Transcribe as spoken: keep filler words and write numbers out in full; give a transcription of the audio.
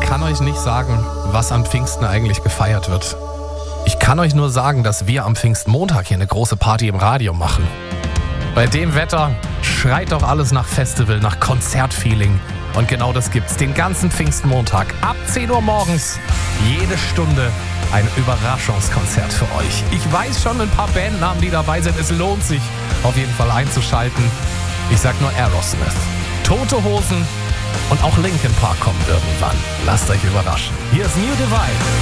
kann euch nicht sagen, was am Pfingsten eigentlich gefeiert wird. Ich kann euch nur sagen, dass wir am Pfingstmontag hier eine große Party im Radio machen. Bei dem Wetter schreit doch alles nach Festival, nach Konzertfeeling. Und genau das gibt's den ganzen Pfingstmontag. Ab zehn Uhr morgens, jede Stunde ein Überraschungskonzert für euch. Ich weiß schon ein paar Bandnamen, die dabei sind. Es lohnt sich auf jeden Fall einzuschalten. Ich sag nur Aerosmith, Tote Hosen und auch Linkin Park kommen irgendwann. Lasst euch überraschen. Hier ist New Divide.